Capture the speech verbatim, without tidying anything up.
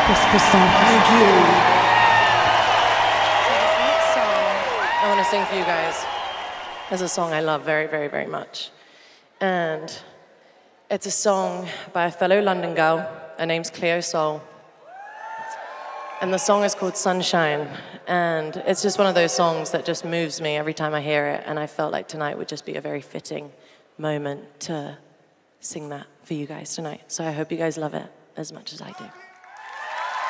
Chris Christoph. Thank you. So this next song I want to sing for you guys is a song I love very, very, very much. And it's a song by a fellow London girl. Her name's Cleo Sol. And the song is called Sunshine. And it's just one of those songs that just moves me every time I hear it. And I felt like tonight would just be a very fitting moment to sing that for you guys tonight. So I hope you guys love it as much as I do.